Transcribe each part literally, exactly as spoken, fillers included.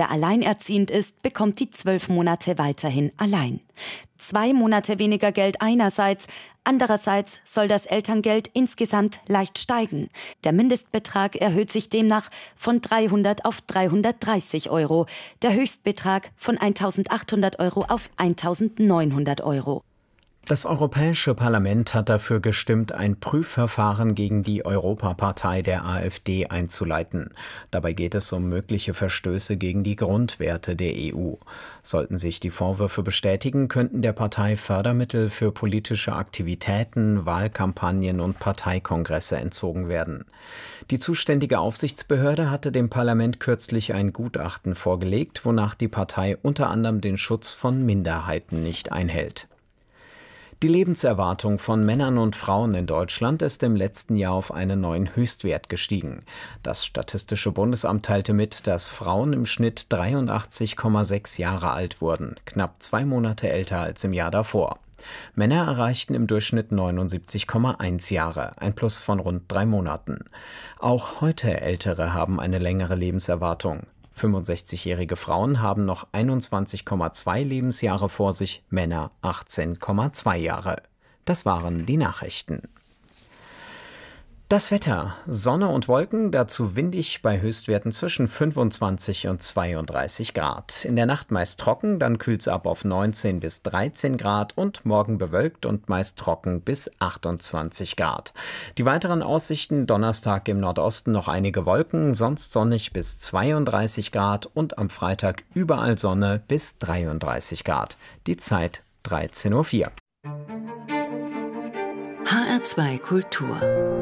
Wer alleinerziehend ist, bekommt die zwölf Monate weiterhin allein. Zwei Monate weniger Geld einerseits, andererseits soll das Elterngeld insgesamt leicht steigen. Der Mindestbetrag erhöht sich demnach von dreihundert auf dreihundertdreißig Euro, der Höchstbetrag von eintausendachthundert Euro auf eintausendneunhundert Euro. Das Europäische Parlament hat dafür gestimmt, ein Prüfverfahren gegen die Europapartei der AfD einzuleiten. Dabei geht es um mögliche Verstöße gegen die Grundwerte der E U. Sollten sich die Vorwürfe bestätigen, könnten der Partei Fördermittel für politische Aktivitäten, Wahlkampagnen und Parteikongresse entzogen werden. Die zuständige Aufsichtsbehörde hatte dem Parlament kürzlich ein Gutachten vorgelegt, wonach die Partei unter anderem den Schutz von Minderheiten nicht einhält. Die Lebenserwartung von Männern und Frauen in Deutschland ist im letzten Jahr auf einen neuen Höchstwert gestiegen. Das Statistische Bundesamt teilte mit, dass Frauen im Schnitt dreiundachtzig Komma sechs Jahre alt wurden, knapp zwei Monate älter als im Jahr davor. Männer erreichten im Durchschnitt neunundsiebzig Komma eins Jahre, ein Plus von rund drei Monaten. Auch heute Ältere haben eine längere Lebenserwartung. fünfundsechzigjährige Frauen haben noch einundzwanzig Komma zwei Lebensjahre vor sich, Männer achtzehn Komma zwei Jahre. Das waren die Nachrichten. Das Wetter: Sonne und Wolken, dazu windig bei Höchstwerten zwischen fünfundzwanzig und zweiunddreißig Grad. In der Nacht meist trocken, dann kühlt es ab auf neunzehn bis dreizehn Grad und morgen bewölkt und meist trocken bis achtundzwanzig Grad. Die weiteren Aussichten: Donnerstag im Nordosten noch einige Wolken, sonst sonnig bis zweiunddreißig Grad und am Freitag überall Sonne bis dreiunddreißig Grad. Die Zeit dreizehn Uhr vier. H R zwei Kultur.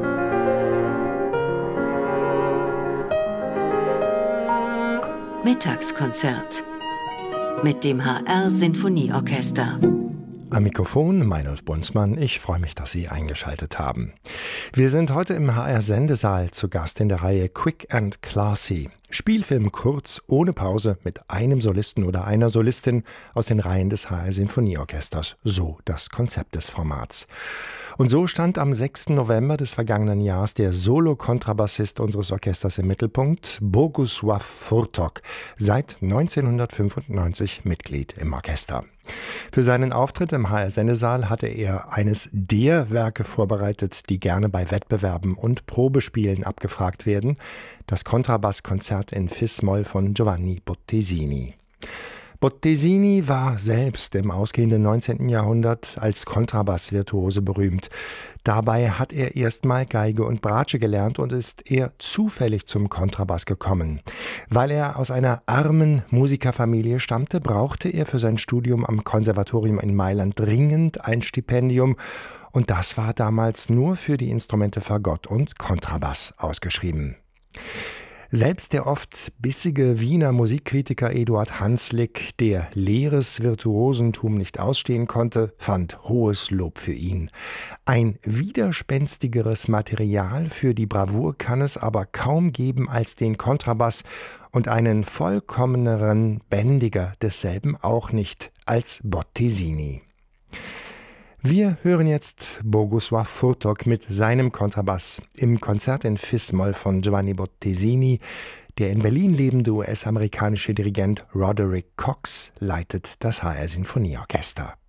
Mittagskonzert mit dem H R Sinfonieorchester. Am Mikrofon Meinolf Bunzmann. Ich freue mich, dass Sie eingeschaltet haben. Wir sind heute im H R-Sendesaal zu Gast in der Reihe Quick and Classy. Spielfilm kurz, ohne Pause, mit einem Solisten oder einer Solistin aus den Reihen des H R-Sinfonieorchesters. So das Konzept des Formats. Und so stand am sechsten November des vergangenen Jahres der Solo-Kontrabassist unseres Orchesters im Mittelpunkt, Bogusław Furtok, seit neunzehnhundertfünfundneunzig Mitglied im Orchester. Für seinen Auftritt im H R-Sendesaal hatte er eines der Werke vorbereitet, die gerne bei Wettbewerben und Probespielen abgefragt werden, das Kontrabasskonzert in Fis-Moll von Giovanni Bottesini. Bottesini war selbst im ausgehenden neunzehnten Jahrhundert als Kontrabassvirtuose berühmt. Dabei hat er erstmal Geige und Bratsche gelernt und ist eher zufällig zum Kontrabass gekommen. Weil er aus einer armen Musikerfamilie stammte, brauchte er für sein Studium am Konservatorium in Mailand dringend ein Stipendium. Und das war damals nur für die Instrumente Fagott und Kontrabass ausgeschrieben. Selbst der oft bissige Wiener Musikkritiker Eduard Hanslick, der leeres Virtuosentum nicht ausstehen konnte, fand hohes Lob für ihn. Ein widerspenstigeres Material für die Bravour kann es aber kaum geben als den Kontrabass und einen vollkommeneren Bändiger desselben auch nicht als Bottesini. Wir hören jetzt Bogusław Furtok mit seinem Kontrabass im Konzert in Fis-Moll von Giovanni Bottesini. Der in Berlin lebende U S-amerikanische Dirigent Roderick Cox leitet das H R-Sinfonieorchester.